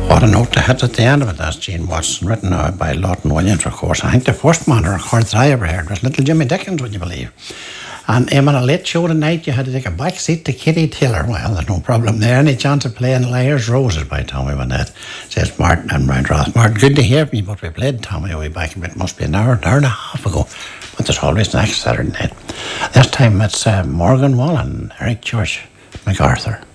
What a note they had at the end of it, that's Gene Watson, written by Lawton Williams, of course. I think the first modern record that I ever heard was Little Jimmy Dickens, would you believe? And on a late show tonight, you had to take a back seat to Kitty Taylor. Well, there's no problem there. Any chance of playing Liar's Roses by Tommy Wynette, says Martin and Brian Ross. Martin, good to hear from you, but we played Tommy way back a bit. Must be an hour and a half ago. But there's always next Saturday night. This time it's Morgan Wallen, Eric Church, MacArthur.